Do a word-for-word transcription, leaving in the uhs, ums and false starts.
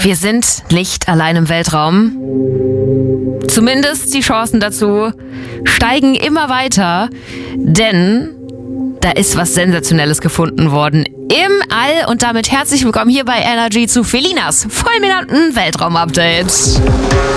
Wir sind nicht allein im Weltraum. Zumindest die Chancen dazu steigen immer weiter, denn da ist was Sensationelles gefunden worden im All. Und damit herzlich willkommen hier bei Energy zu Felinas fulminanten Weltraum-Update.